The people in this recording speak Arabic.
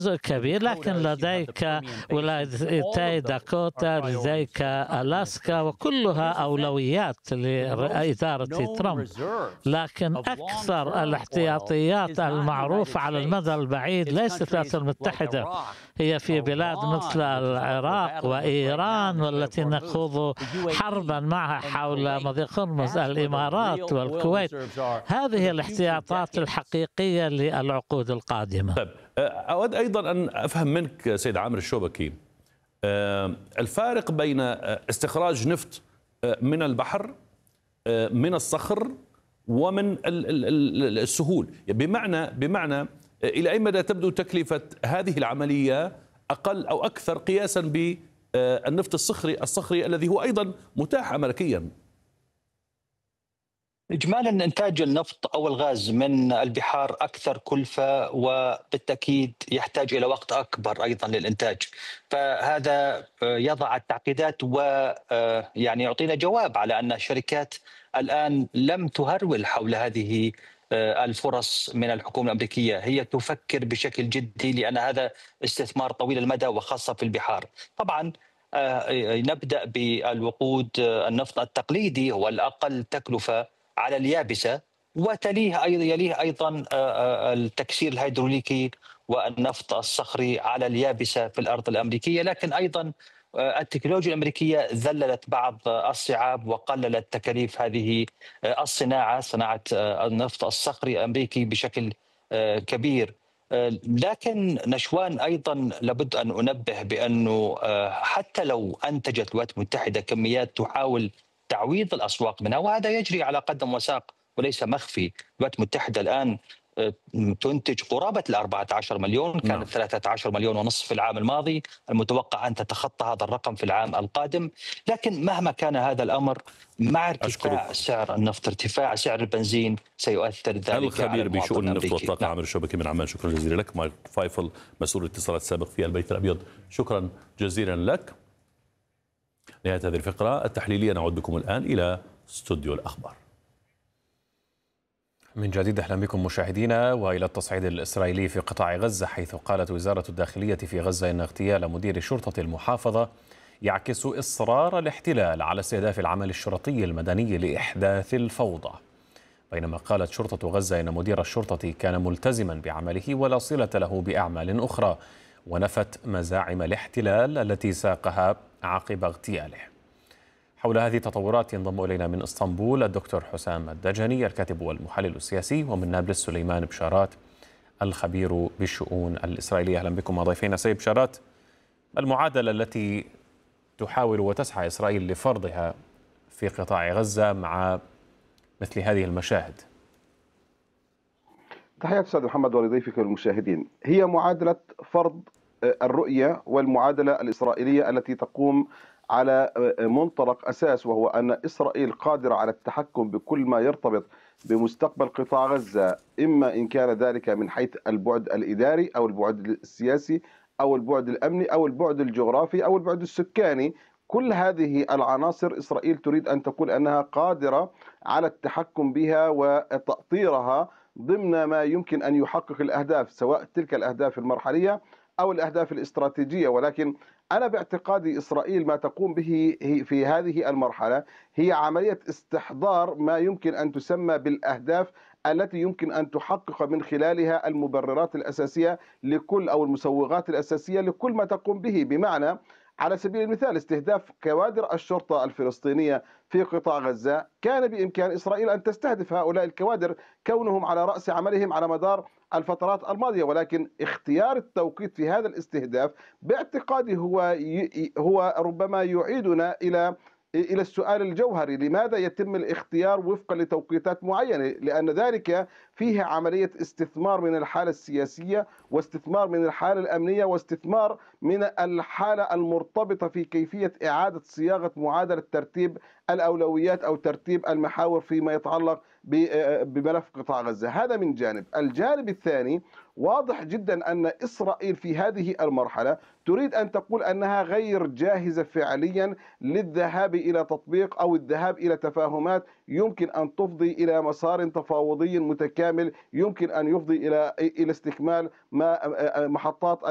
جزء كبير، لكن لديك ولايتي داكوتا، لديك ألاسكا، وكلها أولويات لإدارة ترامب. لكن أكثر الاحتياطيات المعروفة على المدى البعيد ليست الولايات المتحدة، هي في بلاد مثل العراق وإيران، والتي نخوض حربا معها حول مضيق هرمز، الإمارات والكويت. هذه الاحتياطات الحقيقية للعقود القادمة. طيب، أود أيضا أن أفهم منك سيد عامر الشوبكي الفارق بين استخراج نفط من البحر، من الصخر، ومن السهول. بمعنى إلى أي مدى تبدو تكلفة هذه العملية أقل أو أكثر قياسا بالنفط الصخري الذي هو أيضا متاح أمريكيا؟ إجمالا إنتاج النفط أو الغاز من البحار أكثر كلفة، وبالتأكيد يحتاج إلى وقت أكبر أيضا للإنتاج. فهذا يضع التعقيدات ويعني يعطينا جواب على أن الشركات الآن لم تهرول حول هذه الفرص من الحكومة الأمريكية. هي تفكر بشكل جدي، لأن هذا استثمار طويل المدى وخاصة في البحار. طبعا نبدأ بالوقود النفط التقليدي، هو الأقل تكلفة على اليابسة، يليه أيضا التكسير الهيدروليكي والنفط الصخري على اليابسة في الأرض الأمريكية. لكن أيضا التكنولوجيا الأمريكية ذللت بعض الصعاب وقللت تكاليف هذه صناعة النفط الصخري الأمريكي بشكل كبير. لكن نشوان أيضا لابد أن أنبه بأنه حتى لو أنتجت الولايات المتحدة كميات تحاول تعويض الأسواق منها، وهذا يجري على قدم وساق وليس مخفي. الولايات المتحدة الآن تنتج قرابة 14 مليون، كانت 13 مليون ونصف في العام الماضي، المتوقع أن تتخطى هذا الرقم في العام القادم. لكن مهما كان هذا الأمر، مع ارتفاع سعر النفط، ارتفاع سعر البنزين، سيؤثر ذلك على الخبير بشؤون النفط والطاقة عامر الشوبكي من عمان. شكرا جزيلا لك. مايك فايفل، مسؤول الاتصالات السابق في البيت الأبيض، شكرا جزيلا لك. نهاية هذه الفقرة التحليلية، نعود بكم الآن إلى استوديو الأخبار. من جديد أهلا بكم مشاهدينا، وإلى التصعيد الإسرائيلي في قطاع غزة، حيث قالت وزارة الداخلية في غزة إن اغتيال مدير شرطة المحافظة يعكس إصرار الاحتلال على استهداف العمل الشرطي المدني لإحداث الفوضى. بينما قالت شرطة غزة إن مدير الشرطة كان ملتزما بعمله ولا صلة له بأعمال أخرى، ونفت مزاعم الاحتلال التي ساقها عقب اغتياله. حول هذه التطورات ينضم إلينا من اسطنبول الدكتور حسام الدجني، الكاتب والمحلل السياسي، ومن نابلس سليمان بشارات، الخبير بالشؤون الإسرائيلية. أهلا بكم ضيفينا. سيد بشارات، المعادلة التي تحاول وتسعى إسرائيل لفرضها في قطاع غزة مع مثل هذه المشاهد؟ تحياتي أستاذ محمد ولضيفك والمشاهدين. هي معادلة فرض الرؤية والمعادلة الإسرائيلية التي تقوم على منطلق أساس، وهو أن إسرائيل قادرة على التحكم بكل ما يرتبط بمستقبل قطاع غزة، إما إن كان ذلك من حيث البعد الإداري أو البعد السياسي أو البعد الأمني أو البعد الجغرافي أو البعد السكاني. كل هذه العناصر إسرائيل تريد أن تقول أنها قادرة على التحكم بها وتأطيرها ضمن ما يمكن أن يحقق الأهداف، سواء تلك الأهداف المرحلية أو الأهداف الاستراتيجية. ولكن أنا باعتقادي إسرائيل ما تقوم به في هذه المرحلة هي عملية استحضار ما يمكن أن تسمى بالأهداف التي يمكن أن تحقق من خلالها المبررات الأساسية لكل أو المسوغات الأساسية لكل ما تقوم به. بمعنى، على سبيل المثال، استهداف كوادر الشرطة الفلسطينية في قطاع غزة، كان بإمكان إسرائيل أن تستهدف هؤلاء الكوادر كونهم على رأس عملهم على مدار الفترات الماضية. ولكن اختيار التوقيت في هذا الاستهداف باعتقادي هو ربما يعيدنا إلى السؤال الجوهري: لماذا يتم الاختيار وفقا لتوقيتات معينة؟ لأن ذلك فيه عملية استثمار من الحالة السياسية، واستثمار من الحالة الأمنية، واستثمار من الحالة المرتبطة في كيفية إعادة صياغة معادلة ترتيب الأولويات أو ترتيب المحاور فيما يتعلق بملف قطاع غزة. هذا من جانب. الجانب الثاني، واضح جدا أن إسرائيل في هذه المرحلة تريد أن تقول أنها غير جاهزة فعليا للذهاب إلى تطبيق أو الذهاب إلى تفاهمات يمكن أن تفضي إلى مسار تفاوضي متكامل، يمكن أن يفضي إلى استكمال محطات